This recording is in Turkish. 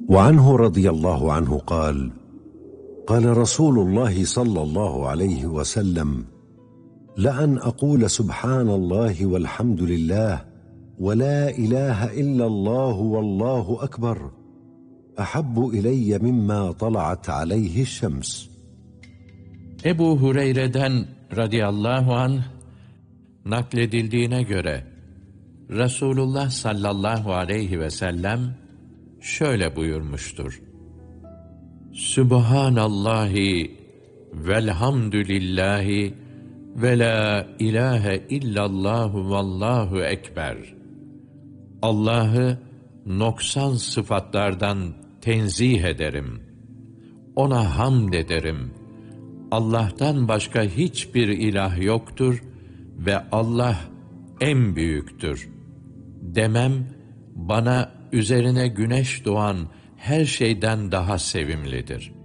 وعنه رضي الله عنه قال: قال رسول الله صلى الله عليه وسلم: لأن أقول سبحان الله والحمد لله ولا إله إلا الله والله أكبر أحب إلي مما طلعت عليه الشمس. Ebu Hureyre'den radıyallahu anh nakledildiğine göre Resulullah sallallahu aleyhi ve sellem şöyle buyurmuştur: Sübhanallahi velhamdülillahi ve la ilahe illallahu vallahu ekber. Allah'ı noksan sıfatlardan tenzih ederim. Ona hamd ederim. Allah'tan başka hiçbir ilah yoktur ve Allah en büyüktür demem, bana üzerine güneş doğan her şeyden daha sevimlidir.